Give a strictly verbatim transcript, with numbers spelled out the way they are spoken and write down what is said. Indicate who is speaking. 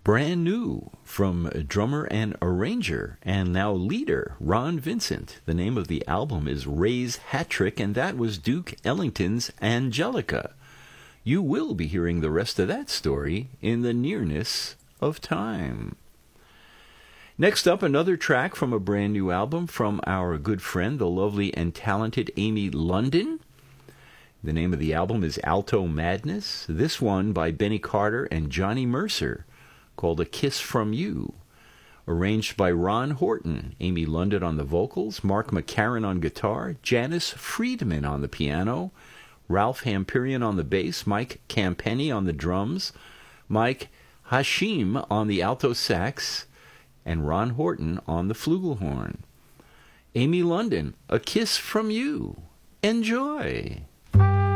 Speaker 1: Brand new from drummer and arranger and now leader Ron Vincent. The name of the album is Ray's Hat Trick, and that was Duke Ellington's Angelica. You will be hearing the rest of that story in the nearness of time. Next up, another track from a brand new album from our good friend, the lovely and talented Amy London. The name of the album is Alto Madness. This one by Benny Carter and Johnny Mercer, called A Kiss From You. Arranged by Ron Horton, Amy London on the vocals, Mark McCarran on guitar, Janice Friedman on the piano, Ralph Hampirian on the bass, Mike Campenny on the drums, Mike Hashim on the alto sax, and Ron Horton on the flugelhorn. Amy London, A Kiss From You. Enjoy!